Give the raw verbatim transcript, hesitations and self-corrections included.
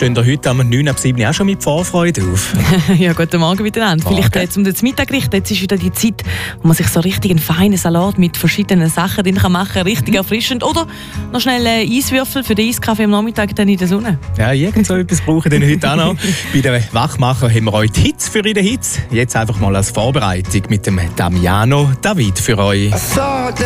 stehen ihr heute am neun ab sieben auch schon mit Vorfreude auf? Ja, guten Morgen miteinander. Morgen. Vielleicht äh, zum Mittaggericht. Jetzt ist wieder die Zeit, wo man sich so richtig einen feinen Salat mit verschiedenen Sachen drin machen kann. Richtig erfrischend. Oder noch schnell äh, Eiswürfel für den Eiskaffee am Nachmittag dann in der Sonne. Ja, irgend so etwas brauchen wir heute auch noch. Bei den Wachmacher haben wir heute Hits für in den Hits. Jetzt einfach mal als Vorbereitung mit dem Damiano David für euch.